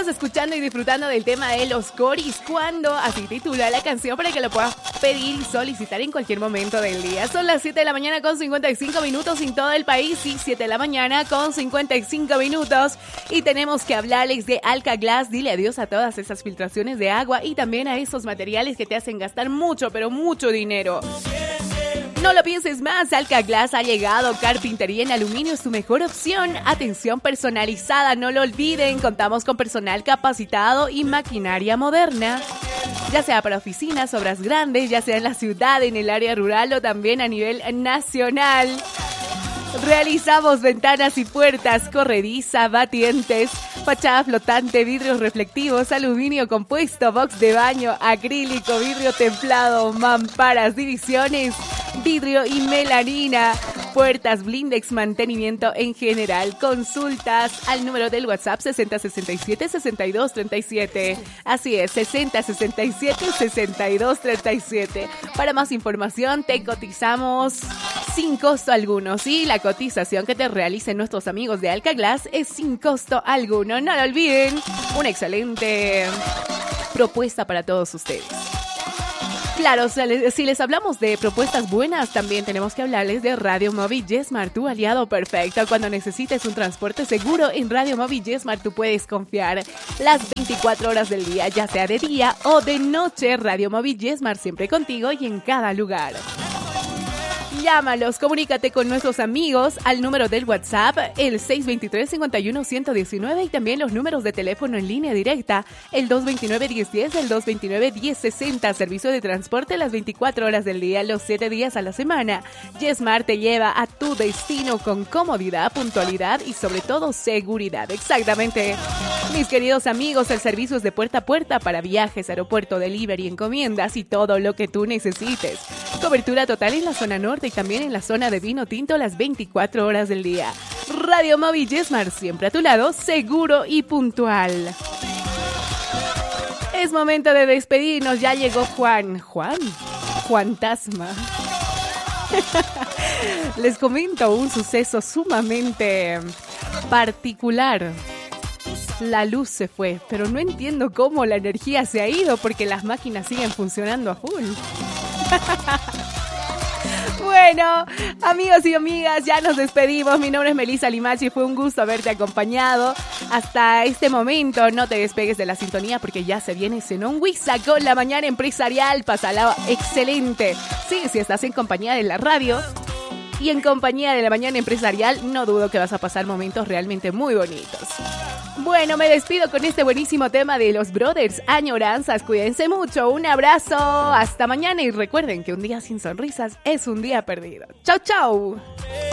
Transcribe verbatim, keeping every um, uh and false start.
escuchando y disfrutando del tema de los Coris, cuando así titula la canción para que lo puedas pedir y solicitar en cualquier momento del día. Son las siete de la mañana con cincuenta y cinco minutos en todo el país, sí, siete de la mañana con cincuenta y cinco minutos, y tenemos que hablarles de Alka Glass. Dile adiós a todas esas filtraciones de agua y también a esos materiales que te hacen gastar mucho, pero mucho dinero. No lo pienses más, Alka Glass ha llegado. Carpintería en aluminio es tu mejor opción. Atención personalizada, no lo olviden. Contamos con personal capacitado y maquinaria moderna. Ya sea para oficinas, obras grandes, ya sea en la ciudad, en el área rural o también a nivel nacional. Realizamos ventanas y puertas, corrediza, batientes, fachada flotante, vidrios reflectivos, aluminio compuesto, box de baño, acrílico, vidrio templado, mamparas, divisiones, vidrio y melanina, puertas, blindex, mantenimiento en general. Consultas al número del WhatsApp sesenta sesenta y siete sesenta y dos treinta y siete. Así es, sesenta sesenta y siete sesenta y dos treinta y siete. Para más información te cotizamos sin costo alguno. Sí, la cotización que te realicen nuestros amigos de Alka Glass es sin costo alguno. No lo olviden, una excelente propuesta para todos ustedes. Claro, si les hablamos de propuestas buenas, también tenemos que hablarles de Radio Móvil YesMart, tu aliado perfecto. Cuando necesites un transporte seguro, en Radio Móvil YesMart tú puedes confiar las veinticuatro horas del día, ya sea de día o de noche. Radio Móvil YesMart siempre contigo y en cada lugar. Llámalos, comunícate con nuestros amigos al número del WhatsApp, el seis dos tres, cinco uno, uno uno nueve, y también los números de teléfono en línea directa, el dos dos nueve, uno cero uno cero, el dos dos nueve, uno cero seis cero. Servicio de transporte las veinticuatro horas del día, los siete días a la semana. YesMart te lleva a tu destino con comodidad, puntualidad y sobre todo seguridad. Exactamente. Mis queridos amigos, el servicio es de puerta a puerta para viajes, aeropuerto, delivery, encomiendas y todo lo que tú necesites. Cobertura total en la zona norte y también en la zona de vino tinto las veinticuatro horas del día. Radio Móvil YesMart, siempre a tu lado, seguro y puntual. Es momento de despedirnos, ya llegó Juan. ¿Juan? Juantasma. Les comento un suceso sumamente particular. La luz se fue, pero no entiendo cómo la energía se ha ido porque las máquinas siguen funcionando a full. Bueno, amigos y amigas, ya nos despedimos. Mi nombre es Melissa Limachi, fue un gusto haberte acompañado hasta este momento. No te despegues de la sintonía porque ya se viene Zenón Huiza con la mañana empresarial. Pásala excelente. Sí, si estás en compañía de la radio y en compañía de la mañana empresarial, no dudo que vas a pasar momentos realmente muy bonitos. Bueno, me despido con este buenísimo tema de los Brothers, Añoranzas. Cuídense mucho, un abrazo, hasta mañana y recuerden que un día sin sonrisas es un día perdido. Chau, chau.